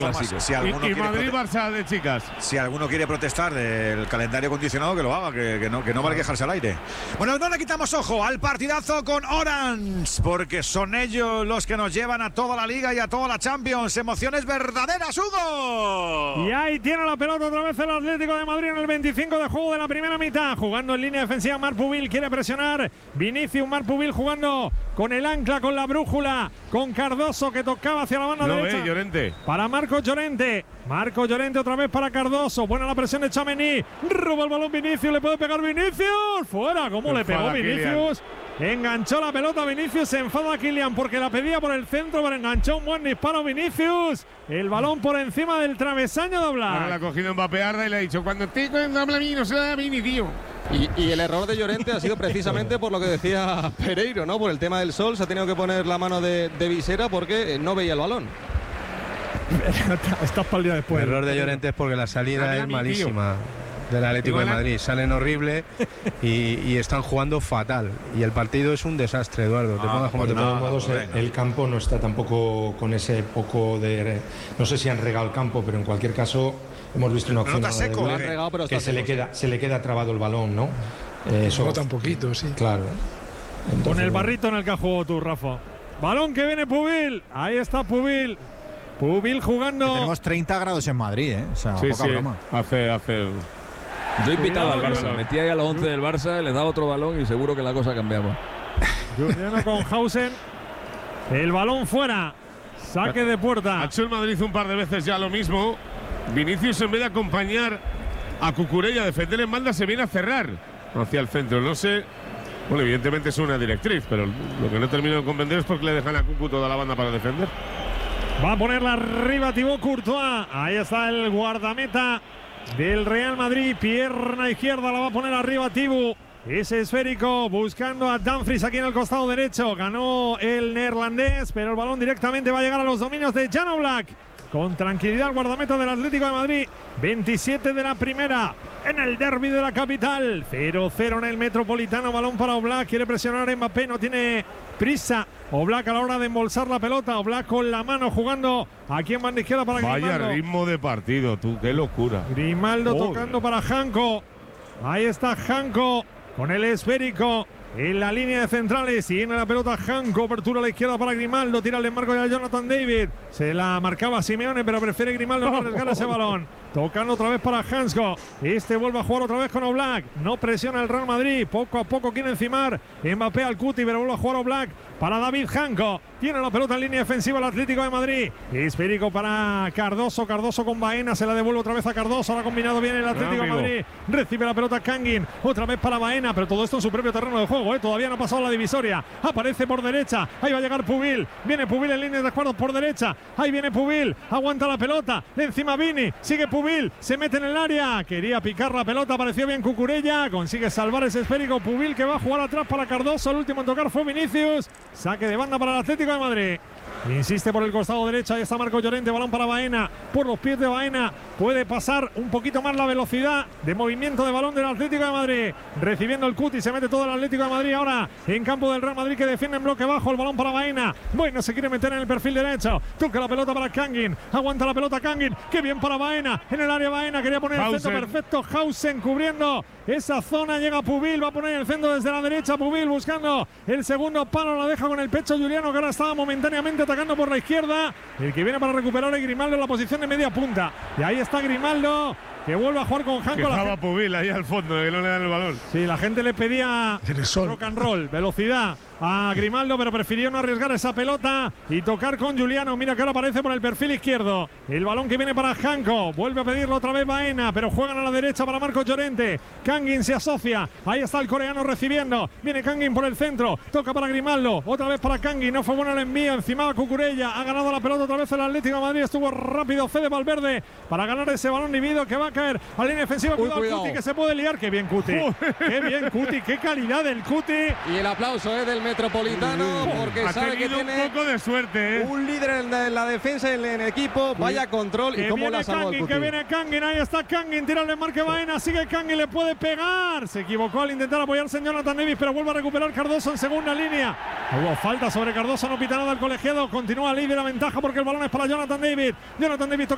Si alguno y Madrid-Barça de chicas. Si alguno quiere protestar del calendario condicionado, que lo haga, que no vale quejarse al aire. Bueno, no le quitamos ojo al partidazo con Orange, porque son ellos los que nos llevan a toda la Liga y a toda la Champions. Emociones verdaderas, Hugo. Y ahí tiene la pelota otra vez el Atlético de Madrid en el 25 de juego de la primera mitad. Jugando en línea defensiva, Marc Pubil quiere presionar. Vinicius, Marc Pubil jugando con el ancla, con la brújula, con Cardoso que tocaba hacia la banda derecha. Llorente. Para Marcos Llorente. Marcos Llorente otra vez para Cardoso. Buena la presión de Tchouaméni. Roba el balón Vinicius. Le puede pegar Vinicius. Fuera. ¿Cómo le pegó Vinicius? Enganchó la pelota Vinicius. Se enfada Kylian porque la pedía por el centro, pero enganchó un buen disparo Vinicius. El balón por encima del travesaño de Oblak. Ahora la ha cogido Mbappé Arda y le ha dicho: cuando esté con a mí, no se da a Vini, tío. Y el error de Llorente ha sido precisamente por lo que decía Pereiro, ¿no? Por el tema del sol. Se ha tenido que poner la mano de visera porque no veía el balón. Estás para el día después. El error de Llorente es porque la salida es malísima del Atlético de Madrid. Salen horrible y están jugando fatal. Y el partido es un desastre, Eduardo. Te pongas como te pongas. El campo no está tampoco con ese poco de... No sé si han regado el campo, pero en cualquier caso hemos visto una opción que se le queda trabado el balón, ¿no? Eso bota un poquito, sí. Claro. Entonces, con el barrito en el que has jugado tú, Rafa. Balón que viene Pubil. Ahí está Pubil. Pubil jugando. Que tenemos 30 grados en Madrid, ¿eh? O sea, poca broma. Hace. Yo invitaba al Barça, metía ahí a los 11 del Barça, les daba otro balón y seguro que la cosa cambiaba. Juliano con Hausen. El balón fuera. Saque de puerta. Ha hecho el Madrid un par de veces ya lo mismo. Vinicius, en vez de acompañar a Cucurella a defender en banda, se viene a cerrar hacia el centro. No sé. Bueno, evidentemente es una directriz, pero lo que no termino de comprender es por qué le dejan a Cucu toda la banda para defender. Va a ponerla arriba Thibaut Courtois. Ahí está el guardameta del Real Madrid. Pierna izquierda la va a poner arriba Thibaut. Ese esférico buscando a Dumfries aquí en el costado derecho. Ganó el neerlandés, pero el balón directamente va a llegar a los dominios de Jan Oblak. Con tranquilidad el guardameta del Atlético de Madrid. 27 de la primera en el derbi de la capital. 0-0 en el Metropolitano. Balón para Oblak. Quiere presionar a Mbappé. No tiene prisa Oblak a la hora de embolsar la pelota. Oblak con la mano jugando aquí en banda izquierda para Grimaldo. Vaya ritmo de partido, tú. Qué locura. Grimaldo tocando para Janko. Ahí está Janko con el esférico. En la línea de centrales, tiene la pelota Janko, apertura a la izquierda para Grimaldo, tira el desmarco de Jonathan David, se la marcaba Simeone, pero prefiere Grimaldo no arriesgar ese balón. Tocando otra vez para Hansko, este vuelve a jugar otra vez con Oblak, no presiona el Real Madrid, poco a poco quiere encimar Mbappé al Cuti, pero vuelve a jugar Oblak para David Janko, tiene la pelota en línea defensiva el Atlético de Madrid, esférico para Cardoso, Cardoso con Baena, se la devuelve otra vez a Cardoso, ahora combinado bien el Atlético de Madrid, recibe la pelota Kangin, otra vez para Baena, pero todo esto en su propio terreno de juego, todavía no ha pasado la divisoria, aparece por derecha, ahí va a llegar Pubil, viene Pubil en línea de cuadros por derecha, ahí viene Pubil, aguanta la pelota, encima Vini, sigue Pubil, se mete en el área, quería picar la pelota, apareció bien Cucurella, consigue salvar ese esférico, Pubil que va a jugar atrás para Cardoso, el último en tocar fue Vinicius, saque de banda para el Atlético de Madrid. Insiste por el costado derecho, ahí está Marcos Llorente, balón para Baena, por los pies de Baena, puede pasar un poquito más la velocidad de movimiento de balón del Atlético de Madrid, recibiendo el Cuti, se mete todo el Atlético de Madrid ahora en campo del Real Madrid que defiende en bloque bajo, el balón para Baena, Baena se quiere meter en el perfil derecho, toca la pelota para Kangin, aguanta la pelota Kangin, qué bien para Baena, en el área Baena, quería poner el centro perfecto, Hausen cubriendo esa zona, llega Pubil, va a poner el centro desde la derecha, Pubil buscando el segundo palo, la deja con el pecho Juliano que ahora estaba momentáneamente atacando por la izquierda, el que viene para recuperar es Grimaldo en la posición de media punta, y ahí está Grimaldo que vuelve a jugar con Janko. Quejaba Pubil ahí al fondo, que no le dan el balón. Sí, la gente le pedía rock and roll, velocidad a Grimaldo, pero prefirió no arriesgar esa pelota y tocar con Juliano. Mira que ahora aparece por el perfil izquierdo. El balón que viene para Janko, vuelve a pedirlo otra vez Baena, pero juegan a la derecha para Marcos Llorente. Kangin se asocia, ahí está el coreano recibiendo. Viene Kangin por el centro, toca para Grimaldo, otra vez para Kangin, no fue bueno el envío, encima va Cucurella, ha ganado la pelota otra vez el Atlético de Madrid, estuvo rápido Fede Valverde para ganar ese balón dividido que va a caer a la línea defensiva. Cuidado Cuti que se puede liar, qué bien Cuti, qué bien Cuti, qué calidad del Cuti. Y el aplauso del Metropolitano porque sabe que tiene un poco de suerte, un líder en la defensa en el equipo, vaya control y cómo la salvó el Cuti. Que viene Kangin, ahí está Kangin, tira el desmarque Baena, sigue Kangin, le puede pegar, se equivocó al intentar apoyarse en Jonathan Davis, pero vuelve a recuperar Cardoso en segunda línea. Hubo falta sobre Cardoso, no pita nada el colegiado, continúa líder la ventaja porque el balón es para Jonathan Davis. Jonathan Davis toca